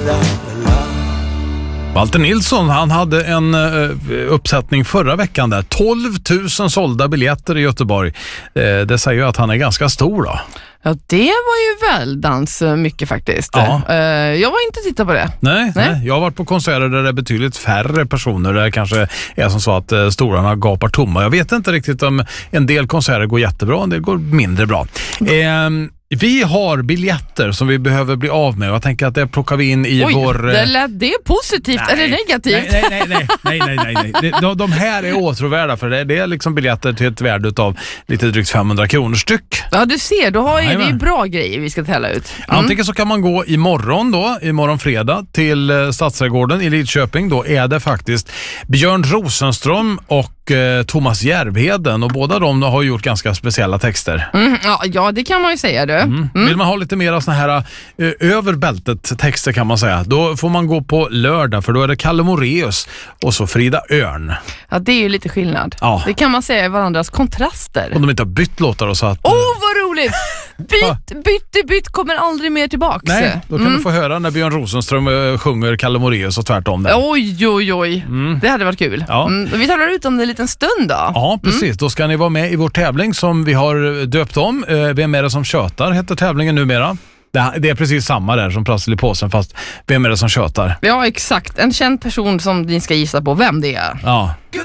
Walter Nilsson, han hade en uppsättning förra veckan där. 12 000 sålda biljetter i Göteborg. Det säger ju att han är ganska stor då. Ja, det var ju väldans mycket faktiskt. Ja. Jag var inte titta på det. Nej. Jag har varit på konserter där det är betydligt färre personer. Där det kanske är som så att stolarna gapar tomma. Jag vet inte riktigt om en del konserter går jättebra och en del går mindre bra. Vi har biljetter som vi behöver bli av med. Jag tänker att det plockar vi in i vår... Det är positivt eller negativt? Nej. De här är åtråvärda för det är liksom biljetter till ett värde av lite drygt 500 kronor styck. Ja, du ser, då har det ju bra grejer vi ska tälla ut. Antingen så kan man gå imorgon fredag till Stadsträdgården i Lidköping. Då är det faktiskt Björn Rosenström och Thomas Järvheden, och båda de har gjort ganska speciella texter. Ja, det kan man ju säga du. Vill man ha lite mer såna här över bältet texter kan man säga, då får man gå på lördag, för då är det Kalle Moraeus och så Frida Örn. Ja, det är ju lite skillnad. Ja. Det kan man säga är varandras kontraster. Om de inte har bytt låtar och så att... Vad roligt! Bytt kommer aldrig mer tillbaks. Nej, då kan du få höra när Björn Rosenström sjunger Kalle Moraeus och tvärtom där. Oj. Det hade varit kul. Ja. Vi talar ut om det en liten stund då. Ja, precis. Då ska ni vara med i vår tävling som vi har döpt om. Vem är det som tjötar heter tävlingen numera. Det är precis samma där som prassel i påsen, fast vem är det som tjötar? Ja, exakt. En känd person som ni ska gissa på vem det är. Ja.